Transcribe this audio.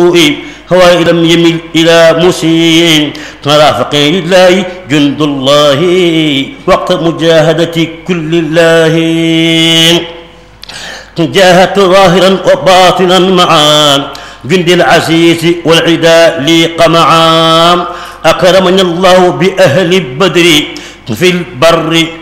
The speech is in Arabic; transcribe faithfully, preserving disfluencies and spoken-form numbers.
سوء هواي لم يمل إلى مسيء مرافقين لله جند الله وقت مجاهدة كل الله جاهدت ظاهرا وباطنا معا جند العزيز والعداء لي قمعا أكرمني الله بأهل بدر في البر